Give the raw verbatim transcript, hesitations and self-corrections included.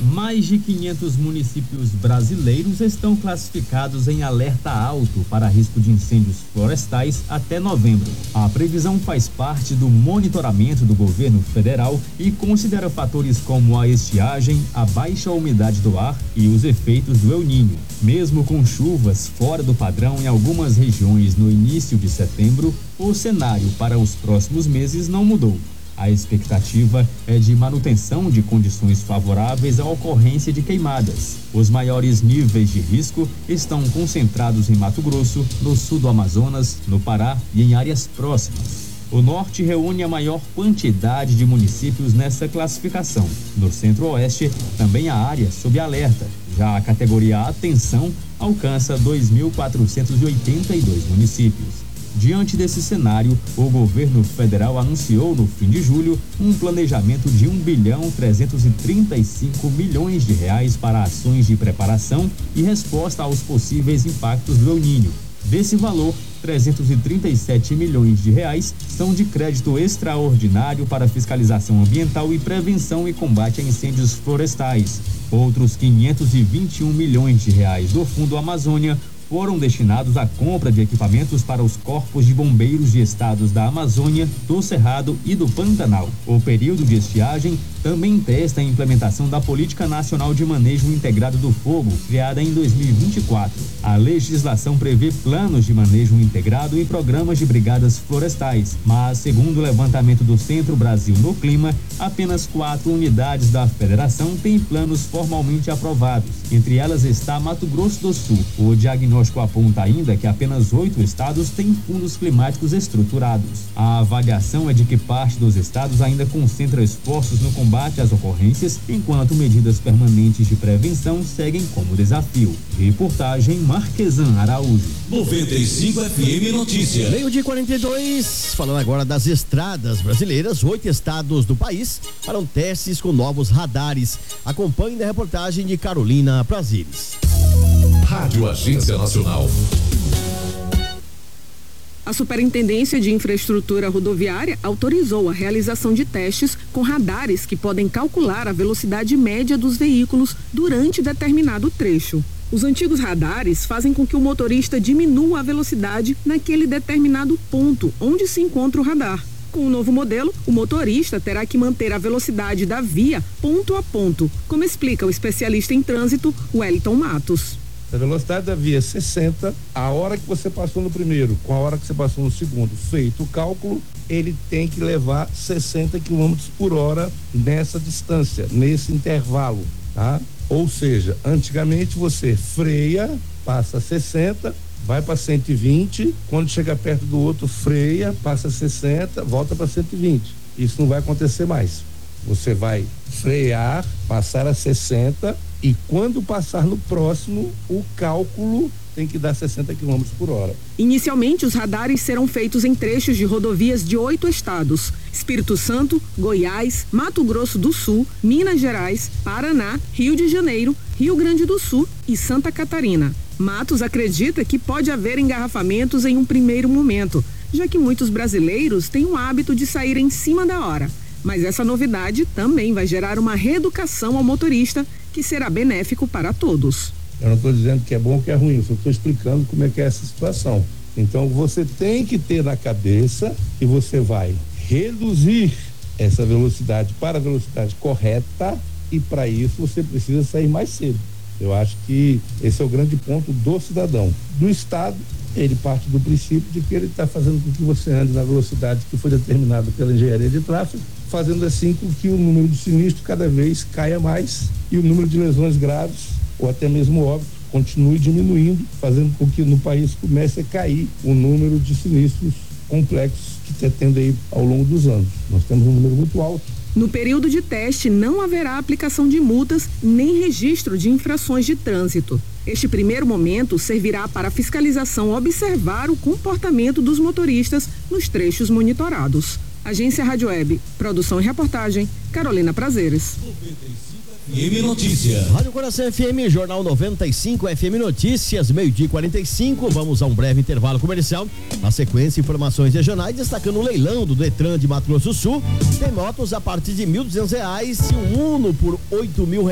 Mais de quinhentos municípios brasileiros estão classificados em alerta alto para risco de incêndios florestais até novembro. A previsão faz parte do monitoramento do governo federal e considera fatores como a estiagem, a baixa umidade do ar e os efeitos do El Niño. Mesmo com chuvas fora do padrão em algumas regiões no início de setembro, o cenário para os próximos meses não mudou. A expectativa é de manutenção de condições favoráveis à ocorrência de queimadas. Os maiores níveis de risco estão concentrados em Mato Grosso, no sul do Amazonas, no Pará e em áreas próximas. O norte reúne a maior quantidade de municípios nessa classificação. No centro-oeste, também há áreas sob alerta. Já a categoria Atenção alcança dois mil quatrocentos e oitenta e dois municípios. Diante desse cenário, o governo federal anunciou no fim de julho um planejamento de um bilhão trezentos e trinta e cinco milhões de reais para ações de preparação e resposta aos possíveis impactos do El Niño. Desse valor, trezentos e trinta e sete milhões de reais são de crédito extraordinário para fiscalização ambiental e prevenção e combate a incêndios florestais. Outros quinhentos e vinte e um milhões de reais do Fundo Amazônia foram destinados à compra de equipamentos para os corpos de bombeiros de estados da Amazônia, do Cerrado e do Pantanal. O período de estiagem também testa a implementação da Política Nacional de Manejo Integrado do Fogo, criada em dois mil e vinte e quatro. A legislação prevê planos de manejo integrado e programas de brigadas florestais, mas, segundo o levantamento do Centro Brasil no Clima, apenas quatro unidades da federação têm planos formalmente aprovados. Entre elas está Mato Grosso do Sul. O diagnóstico aponta ainda que apenas oito estados têm fundos climáticos estruturados. A avaliação é de que parte dos estados ainda concentra esforços no combate às ocorrências, enquanto medidas permanentes de prevenção seguem como desafio. Reportagem Marquesan Araújo. noventa e cinco F M Notícias. Meio-dia e quarenta e dois, falando agora das estradas brasileiras, oito estados do país farão testes com novos radares. Acompanhe a reportagem de Carolina Prazeres. Rádio Agência Nacional. A Superintendência de Infraestrutura Rodoviária autorizou a realização de testes com radares que podem calcular a velocidade média dos veículos durante determinado trecho. Os antigos radares fazem com que o motorista diminua a velocidade naquele determinado ponto onde se encontra o radar. Com o novo modelo, o motorista terá que manter a velocidade da via ponto a ponto, como explica o especialista em trânsito, Wellington Matos. A velocidade da via é sessenta, a hora que você passou no primeiro com a hora que você passou no segundo, feito o cálculo, ele tem que levar sessenta quilômetros por hora nessa distância, nesse intervalo, tá? Ou seja, antigamente você freia, passa sessenta, vai para cento e vinte, quando chega perto do outro freia, passa sessenta, volta para cento e vinte. Isso não vai acontecer mais. Você vai frear, passar a sessenta e quando passar no próximo, o cálculo tem que dar sessenta quilômetros por hora. Inicialmente, os radares serão feitos em trechos de rodovias de oito estados: Espírito Santo, Goiás, Mato Grosso do Sul, Minas Gerais, Paraná, Rio de Janeiro, Rio Grande do Sul e Santa Catarina. Matos acredita que pode haver engarrafamentos em um primeiro momento, já que muitos brasileiros têm o hábito de sair em cima da hora. Mas essa novidade também vai gerar uma reeducação ao motorista, que será benéfico para todos. Eu não estou dizendo que é bom ou que é ruim, eu só estou explicando como é que é essa situação. Então você tem que ter na cabeça que você vai reduzir essa velocidade para a velocidade correta e para isso você precisa sair mais cedo. Eu acho que esse é o grande ponto do cidadão. Do Estado, ele parte do princípio de que ele está fazendo com que você ande na velocidade que foi determinada pela engenharia de tráfego, fazendo assim com que o número de sinistros cada vez caia mais e o número de lesões graves ou até mesmo óbito continue diminuindo, fazendo com que no país comece a cair o número de sinistros complexos que está tendo aí ao longo dos anos. Nós temos um número muito alto. No período de teste, não haverá aplicação de multas nem registro de infrações de trânsito. Este primeiro momento servirá para a fiscalização observar o comportamento dos motoristas nos trechos monitorados. Agência Rádio Web, produção e reportagem, Carolina Prazeres. F M Notícias. Rádio Coração F M, Jornal noventa e cinco F M Notícias, meio-dia e quarenta e cinco. Vamos a um breve intervalo comercial. Na sequência, informações regionais, destacando o leilão do Detran de Mato Grosso do Sul. Tem motos a partir de mil e duzentos reais e um Uno por oito mil reais.